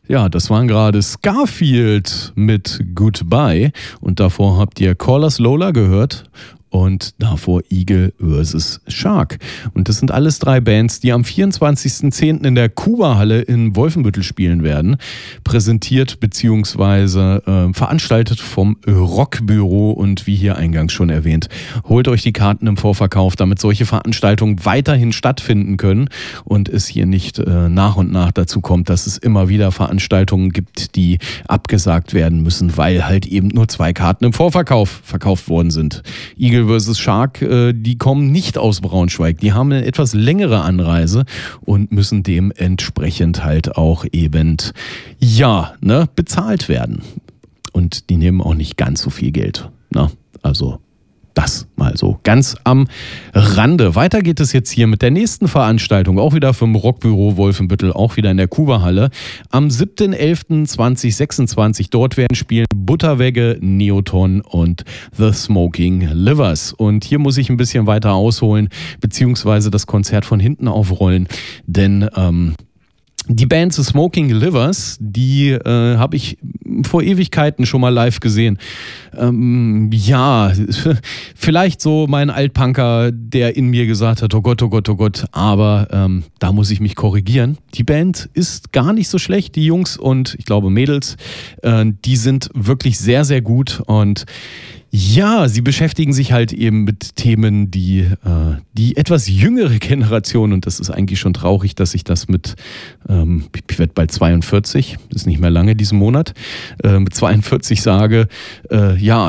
Ja, das waren gerade Scarfield mit Goodbye und davor habt ihr Callers Lola gehört und davor Eagle vs. Shark. Und das sind alles 3 Bands, die am 24.10. in der Kuba-Halle in Wolfenbüttel spielen werden. Präsentiert bzw. veranstaltet vom Rockbüro und wie hier eingangs schon erwähnt, holt euch die Karten im Vorverkauf, damit solche Veranstaltungen weiterhin stattfinden können und es hier nicht nach und nach dazu kommt, dass es immer wieder Veranstaltungen gibt, die abgesagt werden müssen, weil halt eben nur 2 Karten im Vorverkauf verkauft worden sind. Eagle vs. Shark, die kommen nicht aus Braunschweig. Die haben eine etwas längere Anreise und müssen dementsprechend halt auch eben, bezahlt werden. Und die nehmen auch nicht ganz so viel Geld. Also das mal so ganz am Rande. Weiter geht es jetzt hier mit der nächsten Veranstaltung, auch wieder vom Rockbüro Wolfenbüttel, auch wieder in der Kuba-Halle. Am 7.11.2026, dort werden spielen Butterwegge, Neoton und The Smoking Livers. Und hier muss ich ein bisschen weiter ausholen, beziehungsweise das Konzert von hinten aufrollen, denn die Band The Smoking Livers, die habe ich vor Ewigkeiten schon mal live gesehen. Vielleicht so mein Altpunker, der in mir gesagt hat, oh Gott, oh Gott, oh Gott, aber da muss ich mich korrigieren. Die Band ist gar nicht so schlecht, die Jungs und ich glaube Mädels, die sind wirklich sehr, sehr gut und ja, sie beschäftigen sich halt eben mit Themen, die etwas jüngere Generation, und das ist eigentlich schon traurig, dass ich das ich werde bald 42, ist nicht mehr lange diesen Monat, mit 42 sage,